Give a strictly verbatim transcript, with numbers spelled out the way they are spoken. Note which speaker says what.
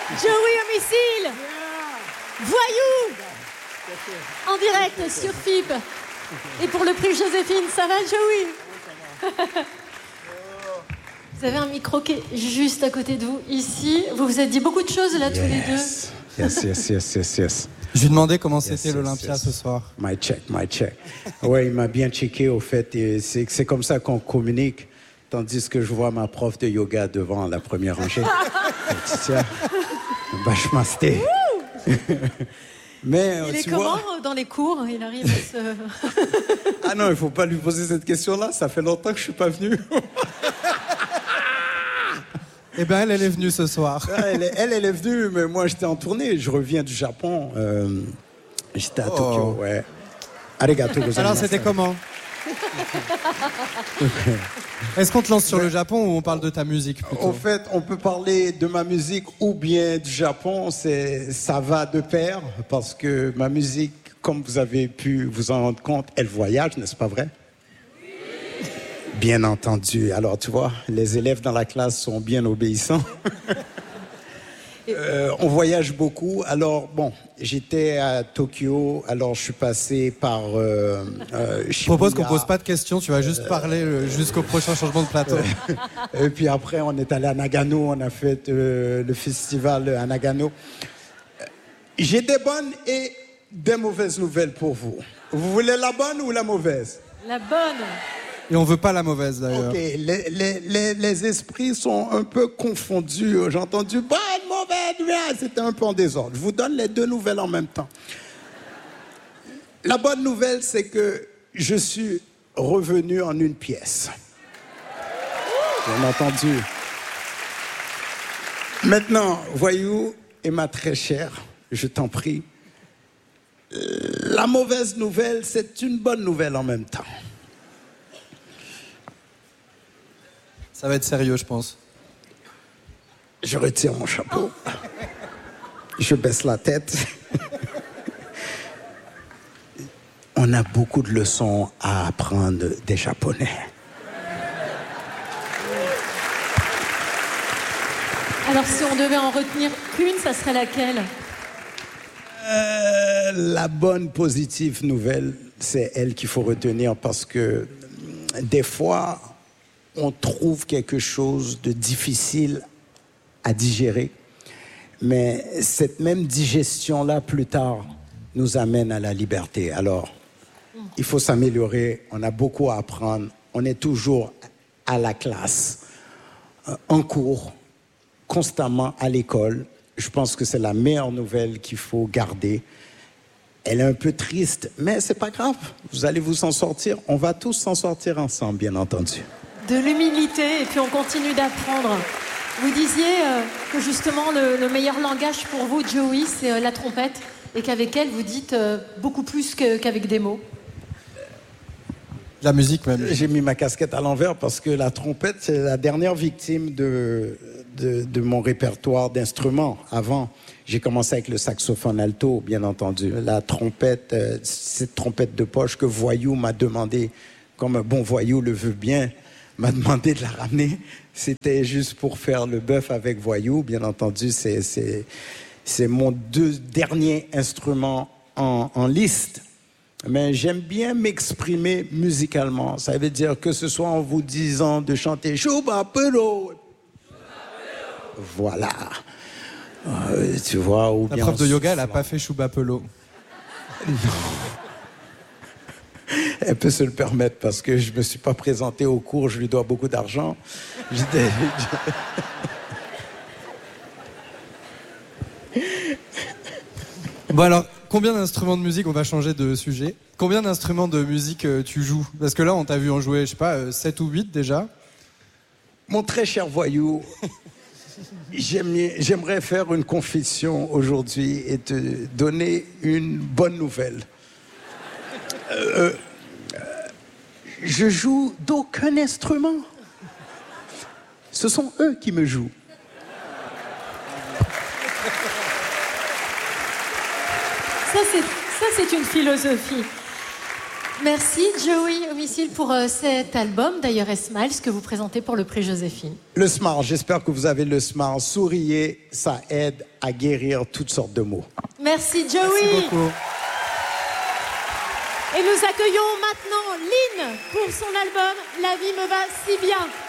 Speaker 1: Joey Homicile. Voyou. En direct sur F I P. Et pour le prix Joséphine, ça va, Joey? Vous avez un micro qui est juste à côté de vous, ici. Vous vous êtes dit beaucoup de choses, là, yes. tous les deux.
Speaker 2: Yes, yes, yes, yes, yes.
Speaker 3: Je lui demandais comment yes, c'était
Speaker 2: yes,
Speaker 3: l'Olympia
Speaker 2: yes.
Speaker 3: ce soir.
Speaker 2: My check, my check. Ouais, il m'a bien checké, au fait. Et c'est, c'est comme ça qu'on communique, tandis que je vois ma prof de yoga devant la première rangée. Tiens, vachement sté. Mais,
Speaker 1: il est
Speaker 2: tu
Speaker 1: comment
Speaker 2: vois...
Speaker 1: dans les cours? Il arrive à se...
Speaker 2: Ah non, il ne faut pas lui poser cette question-là. Ça fait longtemps que je ne suis pas venu.
Speaker 3: Eh bien, elle, elle est venue ce soir.
Speaker 2: Elle, elle, elle est venue, mais moi, j'étais en tournée. Je reviens du Japon. Euh, j'étais à oh. Tokyo, ouais. Arigato gozaimasu.
Speaker 3: Alors, c'était comment? Est-ce qu'on te lance sur le Japon ou on parle de ta musique plutôt?
Speaker 2: En fait, on peut parler de ma musique ou bien du Japon. C'est, ça va de pair parce que ma musique, comme vous avez pu vous en rendre compte, elle voyage, n'est-ce pas vrai? Bien entendu. Alors, tu vois, les élèves dans la classe sont bien obéissants. euh, on voyage beaucoup. Alors, bon, j'étais à Tokyo. Alors, je suis passé par euh, euh,
Speaker 3: Je propose qu'on pose pas de questions. Tu vas juste euh, parler euh, jusqu'au prochain changement de plateau.
Speaker 2: Euh, et puis après, on est allé à Nagano. On a fait euh, le festival à Nagano. J'ai des bonnes et des mauvaises nouvelles pour vous. Vous voulez la bonne ou la mauvaise?
Speaker 1: La bonne.
Speaker 3: Et on veut pas la mauvaise, d'ailleurs.
Speaker 2: Ok, les, les, les, les esprits sont un peu confondus. J'ai entendu bonne, mauvaise, c'était un peu en désordre. Je vous donne les deux nouvelles en même temps. La bonne nouvelle, c'est que je suis revenu en une pièce. Bien entendu. Maintenant, voyou, et ma très chère, je t'en prie, la mauvaise nouvelle, c'est une bonne nouvelle en même temps.
Speaker 3: Ça va être sérieux, je pense.
Speaker 2: Je retire mon chapeau. Je baisse la tête. On a beaucoup de leçons à apprendre des Japonais.
Speaker 1: Alors, si on devait en retenir qu'une, ça serait laquelle?
Speaker 2: euh, La bonne, positive nouvelle, c'est elle qu'il faut retenir parce que des fois... on trouve quelque chose de difficile à digérer, mais cette même digestion-là, plus tard, nous amène à la liberté. Alors, il faut s'améliorer, on a beaucoup à apprendre, on est toujours à la classe, en cours, constamment à l'école. Je pense que c'est la meilleure nouvelle qu'il faut garder. Elle est un peu triste, mais c'est pas grave, vous allez vous en sortir, on va tous s'en sortir ensemble, bien entendu.
Speaker 1: De l'humilité, et puis on continue d'apprendre. Vous disiez euh, que justement le, le meilleur langage pour vous, Joey, c'est euh, la trompette, et qu'avec elle, vous dites euh, beaucoup plus que, qu'avec des mots.
Speaker 3: La musique même.
Speaker 2: J'ai mis ma casquette à l'envers parce que la trompette, c'est la dernière victime de, de, de mon répertoire d'instruments. Avant, j'ai commencé avec le saxophone alto, bien entendu. La trompette, euh, cette trompette de poche que Voyou m'a demandé, comme un bon voyou le veut bien, m'a demandé de la ramener. C'était juste pour faire le bœuf avec Voyou. Bien entendu, c'est, c'est, c'est mon deux derniers instruments en, en liste. Mais j'aime bien m'exprimer musicalement. Ça veut dire que ce soit en vous disant de chanter Chouba Pelo. Voilà. Euh, tu vois, ou
Speaker 3: La
Speaker 2: bien...
Speaker 3: prof de yoga, elle n'a pas fait Chouba Pelo.
Speaker 2: Non. Elle peut se le permettre parce que je ne me suis pas présenté au cours, je lui dois beaucoup d'argent. J'étais...
Speaker 3: Bon alors, combien d'instruments de musique, on va changer de sujet, combien d'instruments de musique euh, tu joues? Parce que là, on t'a vu en jouer, je sais pas, euh, sept ou huit déjà.
Speaker 2: Mon très cher Voyou, j'aimerais faire une confession aujourd'hui et te donner une bonne nouvelle. Euh, euh, je joue d'aucun instrument. Ce sont eux qui me jouent.
Speaker 1: Ça, c'est, ça, c'est une philosophie. Merci Joey Homicile pour euh, cet album, d'ailleurs Smile, ce que vous présentez pour le prix Joséphine.
Speaker 2: Le smile, j'espère que vous avez le smile. Souriez, ça aide à guérir toutes sortes de maux.
Speaker 1: Merci Joey.
Speaker 3: Merci beaucoup.
Speaker 1: Et nous accueillons maintenant Lynn pour son album La vie me va si bien.